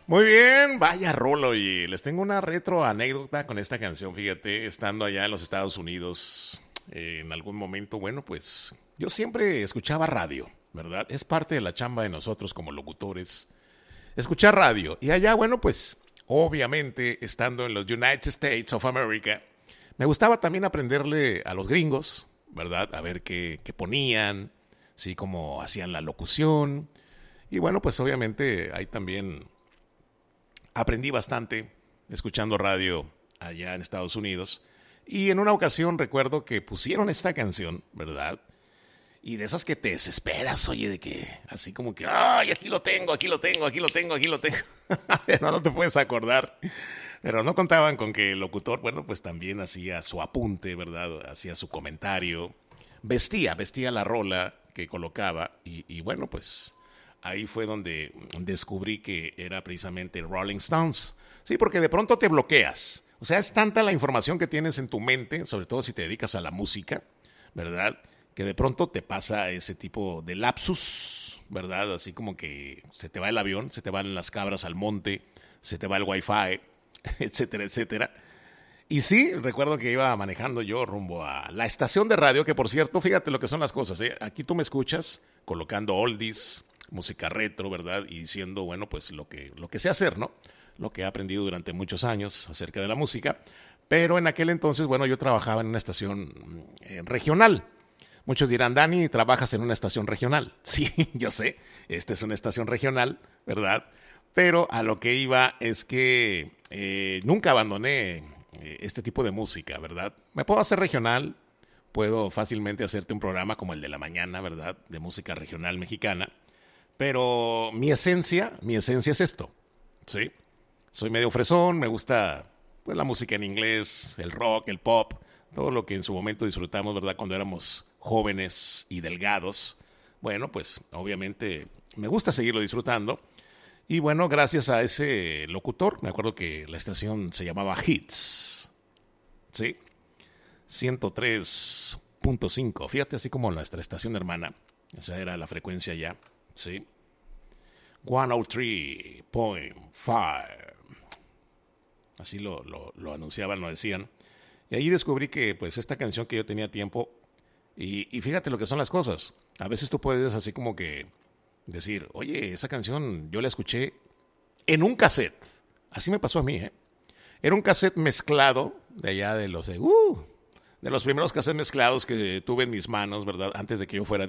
Muy bien, vaya rolo, y les tengo una retro anécdota con esta canción, fíjate, estando allá en los Estados Unidos, en algún momento, bueno, pues yo siempre escuchaba radio, ¿verdad? Es parte de la chamba de nosotros como locutores, escuchar radio. Y allá, bueno, pues obviamente, estando en los United States of America, me gustaba también aprenderle a los gringos, ¿verdad? A ver qué ponían, sí, cómo hacían la locución. Y bueno, pues obviamente ahí también aprendí bastante escuchando radio allá en Estados Unidos. Y en una ocasión recuerdo que pusieron esta canción, ¿verdad? Y de esas que te desesperas, oye, de que así como que, ay, aquí lo tengo, aquí lo tengo, aquí lo tengo, aquí lo tengo. Pero no te puedes acordar. Pero no contaban con que el locutor, bueno, pues también hacía su apunte, ¿verdad? Hacía su comentario. Vestía la rola que colocaba. Y bueno, pues ahí fue donde descubrí que era precisamente Rolling Stones. Sí, porque de pronto te bloqueas. O sea, es tanta la información que tienes en tu mente, sobre todo si te dedicas a la música, ¿verdad? Que de pronto te pasa ese tipo de lapsus, ¿verdad? Así como que se te va el avión, se te van las cabras al monte, se te va el wifi, etcétera, etcétera. Y sí, recuerdo que iba manejando yo rumbo a la estación de radio, que por cierto, fíjate lo que son las cosas, ¿eh? Aquí tú me escuchas colocando oldies, música retro, ¿verdad? Y diciendo, bueno, pues lo que sé hacer, ¿no? Lo que he aprendido durante muchos años acerca de la música. Pero en aquel entonces, bueno, yo trabajaba en una estación regional. Muchos dirán, Dani, ¿trabajas en una estación regional? Sí, yo sé, esta es una estación regional, ¿verdad? Pero a lo que iba es que nunca abandoné este tipo de música, ¿verdad? Me puedo hacer regional, puedo fácilmente hacerte un programa como el de la mañana, ¿verdad? De música regional mexicana, pero mi esencia es esto, ¿sí? Soy medio fresón, me gusta pues, la música en inglés, el rock, el pop, todo lo que en su momento disfrutamos, ¿verdad? Cuando éramos jóvenes y delgados. Bueno, pues obviamente me gusta seguirlo disfrutando. Y bueno, gracias a ese locutor, me acuerdo que la estación se llamaba Hits, ¿sí? 103.5, fíjate, así como nuestra estación hermana. Esa era la frecuencia ya, ¿sí? 103.5. Así lo anunciaban, lo decían. Y ahí descubrí que pues esta canción que yo tenía tiempo, y fíjate lo que son las cosas. A veces tú puedes así como que decir, oye, esa canción yo la escuché en un cassette. Así me pasó a mí, ¿eh? Era un cassette mezclado de allá de los primeros cassettes mezclados que tuve en mis manos, ¿verdad? Antes de que yo fuera